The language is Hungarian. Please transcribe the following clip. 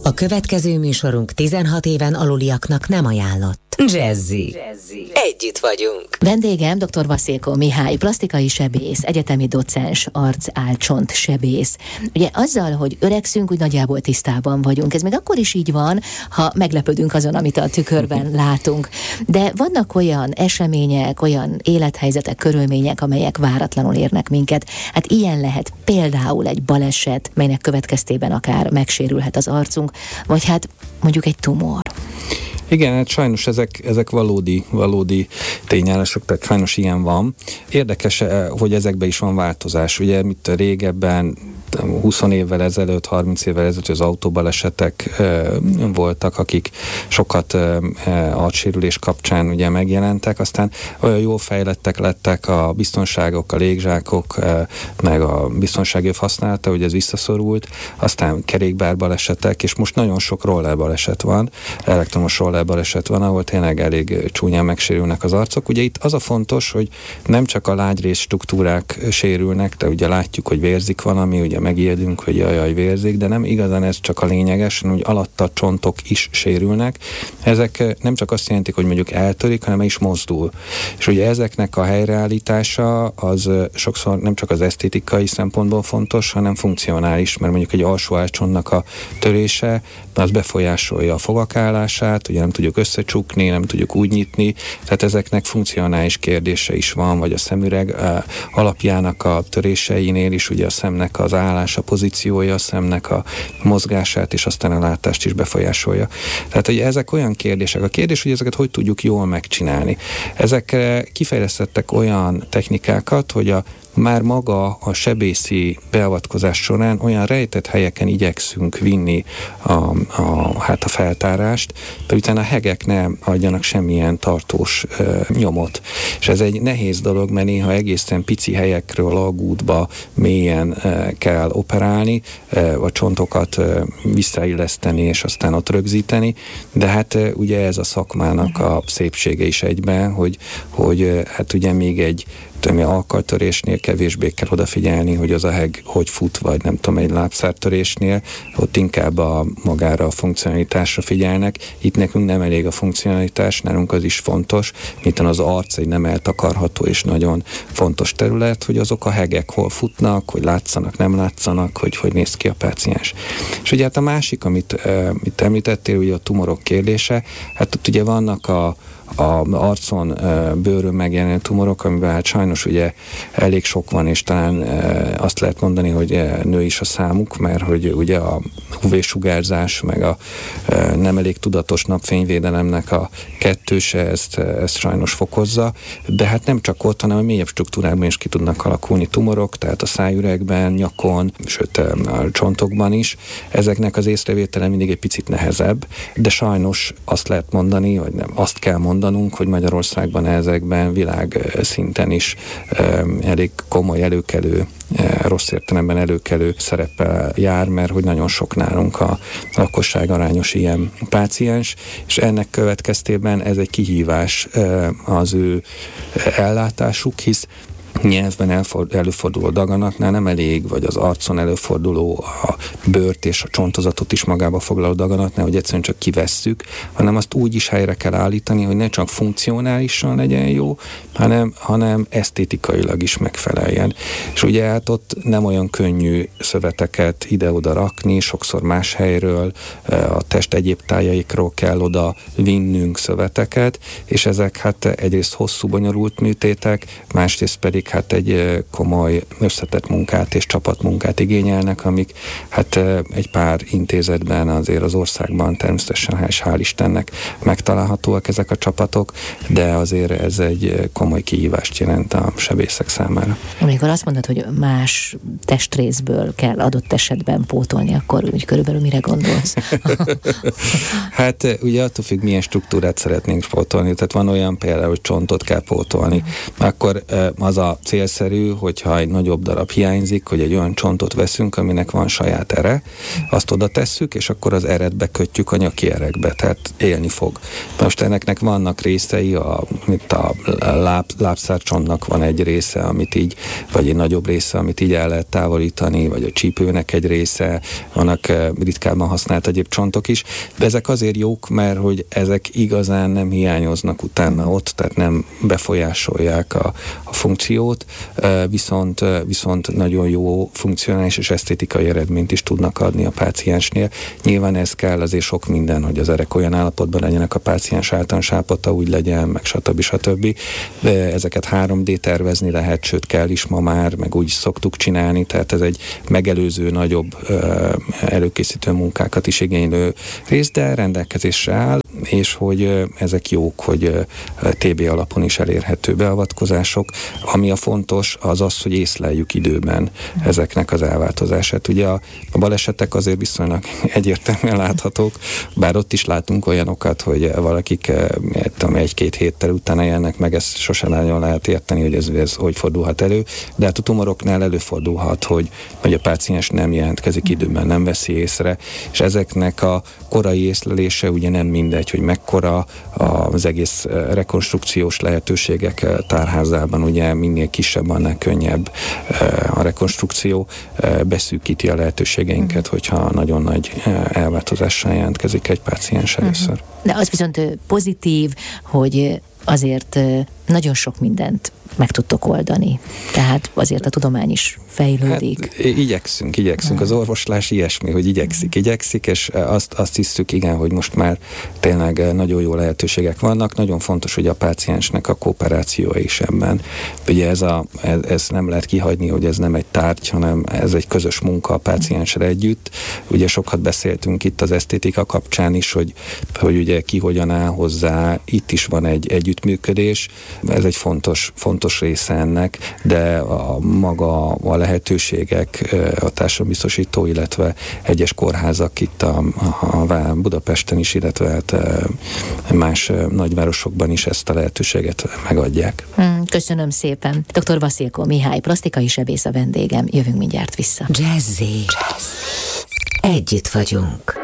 A következő műsorunk 16 éven aluliaknak nem ajánlott. Jazzy. Együtt vagyunk. Vendégem dr. Vaszilko Mihály, plastikai sebész, egyetemi docens, arc-álcsont sebész. Ugye azzal, hogy öregszünk, úgy nagyjából tisztában vagyunk. Ez még akkor is így van, ha meglepődünk azon, amit a tükörben látunk. De vannak olyan események, olyan élethelyzetek, körülmények, amelyek váratlanul érnek minket. Hát ilyen lehet például egy baleset, melynek következtében akár megsérülhet az arcunk, vagy hát mondjuk egy tumor. Igen, hát sajnos ezek valódi tényállások, tehát sajnos ilyen van. Érdekes, hogy ezekben is van változás. Ugye, mit régebben, 20 évvel ezelőtt, 30 évvel ezelőtt az autóbalesetek voltak, akik sokat arcsérülés kapcsán ugye megjelentek, aztán olyan jól fejlettek lettek a biztonságok, a légzsákok, meg a biztonságöv használata, hogy ez visszaszorult, aztán kerékbárbalesetek, és most nagyon sok rollerbaleset van, elektromos rollerbaleset van, ahol tényleg elég csúnyán megsérülnek az arcok. Ugye itt az a fontos, hogy nem csak a lágyrész struktúrák sérülnek, de ugye látjuk, hogy vérzik valami, ugye megijedünk, hogy jaj, vérzik, de nem igazán ez csak a lényeges, hogy alatta a csontok is sérülnek. Ezek nem csak azt jelentik, hogy mondjuk eltörik, hanem is mozdul. És ugye ezeknek a helyreállítása az sokszor nem csak az esztétikai szempontból fontos, hanem funkcionális, mert mondjuk egy alsó álcsontnak a törése, az befolyásolja a fogak állását, ugye nem tudjuk összecsukni, nem tudjuk úgy nyitni, tehát ezeknek funkcionális kérdése is van, vagy a szemüreg alapjának a töréseinél is ugye a szemnek az állása, pozíciója, a szemnek a mozgását, és aztán a látást is befolyásolja. Tehát ugye ezek olyan kérdések. A kérdés, hogy ezeket hogy tudjuk jól megcsinálni. Ezekre kifejlesztettek olyan technikákat, hogy már maga a sebészi beavatkozás során olyan rejtett helyeken igyekszünk vinni a feltárást, de utána a hegek ne adjanak semmilyen tartós nyomot. És ez egy nehéz dolog, mert néha egészen pici helyekről alagútba mélyen kell operálni, a csontokat visszailleszteni, és aztán ott rögzíteni, de hát ugye ez a szakmának a szépsége is egyben, hogy hát ugye még egy alkartörésnél kevésbé kell odafigyelni, hogy az a heg hogy fut, vagy nem tudom, egy lábszártörésnél, ott inkább magára a funkcionalitásra figyelnek. Itt nekünk nem elég a funkcionalitás, nálunk az is fontos, mint az arc egy nem eltakarható és nagyon fontos terület, hogy azok a hegek hol futnak, hogy látszanak, nem látszanak, hogy néz ki a páciens. És ugye hát a másik, amit említettél, ugye a tumorok kérdése, hát ott ugye vannak a arcon, bőrön megjelenő tumorok, amiben hát sajnos ugye elég sok van, és talán azt lehet mondani, hogy nő is a számuk, mert hogy ugye a UV-sugárzás, meg a nem elég tudatos napfényvédelemnek a kettőse ezt sajnos fokozza, de hát nem csak ott, hanem a mélyebb struktúrákban is ki tudnak alakulni tumorok, tehát a szájüregben, nyakon, sőt a csontokban is. Ezeknek az észrevétele mindig egy picit nehezebb, de sajnos azt lehet mondani, vagy nem, azt kell mondanunk, hogy Magyarországban ezekben világszinten is elég komoly előkelő, rossz értelemben előkelő szereppel jár, mert hogy nagyon sok nálunk a lakosság arányos ilyen páciens, és ennek következtében ez egy kihívás az ő ellátásuk, hisz nyelvben előforduló daganatnál nem elég, vagy az arcon előforduló a bőrt és a csontozatot is magába foglaló daganatnál, hogy egyszerűen csak kivesszük, hanem azt úgy is helyre kell állítani, hogy ne csak funkcionálisan legyen jó, hanem esztétikailag is megfeleljen. És ugye hát ott nem olyan könnyű szöveteket ide-oda rakni, sokszor más helyről, a test egyéb tájaikról kell oda vinnünk szöveteket, és ezek hát egyrészt hosszú, bonyolult műtétek, másrészt pedig hát egy komoly összetett munkát és csapatmunkát igényelnek, amik hát egy pár intézetben azért az országban természetesen, és hál' Istennek megtalálhatóak ezek a csapatok, de azért ez egy komoly kihívást jelent a sebészek számára. Amikor azt mondod, hogy más testrészből kell adott esetben pótolni, akkor úgy körülbelül mire gondolsz? Hát ugye attól függ, milyen struktúrát szeretnénk pótolni. Tehát van olyan például, hogy csontot kell pótolni. Akkor az a célszerű, hogyha egy nagyobb darab hiányzik, hogy egy olyan csontot veszünk, aminek van saját ere, azt oda tesszük, és akkor az eretbe kötjük a nyaki erekbe, tehát élni fog. Most ennek vannak részei, mint a lábszárcsontnak van egy része, amit így, vagy egy nagyobb része, amit így el lehet távolítani, vagy a csípőnek egy része, vannak ritkábban használt egyéb csontok is, de ezek azért jók, mert hogy ezek igazán nem hiányoznak utána ott, tehát nem befolyásolják a funkciót, viszont nagyon jó funkcionális és esztétikai eredményt is tudnak adni a páciensnél. Nyilván ez kell azért sok minden, hogy az erek olyan állapotban legyenek, a páciens általános állapota úgy legyen, meg stb. De ezeket 3D tervezni lehet, sőt kell is ma már, meg úgy szoktuk csinálni, tehát ez egy megelőző, nagyobb előkészítő munkákat is igénylő rész, de rendelkezésre áll, és hogy ezek jók, hogy TB alapon is elérhető beavatkozások. Ami a fontos, az, hogy észleljük időben ezeknek az elváltozását. Ugye a balesetek azért viszonylag egyértelműen láthatók, bár ott is látunk olyanokat, hogy valakik egy-két héttel utána jelnek meg, ezt sosem nagyon lehet érteni, hogy ez hogy fordulhat elő, de hát a tumoroknál előfordulhat, hogy a páciens nem jelentkezik időben, nem veszi észre, és ezeknek a korai észlelése ugye nem mindegy, hogy mekkora az egész rekonstrukciós lehetőségek tárházában, ugye minél kisebb, annál könnyebb a rekonstrukció, beszűkíti a lehetőségeinket, hogyha nagyon nagy elváltozással jelentkezik egy páciens először. De az viszont pozitív, hogy azért nagyon sok mindent meg tudtok oldani. Tehát azért a tudomány is fejlődik. Hát, igyekszünk. Az orvoslás ilyesmi, hogy igyekszik, és azt hiszük, igen, hogy most már tényleg nagyon jó lehetőségek vannak. Nagyon fontos, hogy a páciensnek a kooperációja is ebben. Ugye ez nem lehet kihagyni, hogy ez nem egy tárgy, hanem ez egy közös munka a páciensre együtt. Ugye sokat beszéltünk itt az esztétika kapcsán is, hogy ugye ki hogyan áll hozzá, itt is van egy együttműködés. Ez egy fontos része ennek, de a lehetőségek, a társadalombiztosító, illetve egyes kórházak itt a Budapesten is, illetve hát más nagyvárosokban is ezt a lehetőséget megadják. Köszönöm szépen. Dr. Vaszilko Mihály, plastikai sebész a vendégem. Jövünk mindjárt vissza. Jazzy. Együtt vagyunk.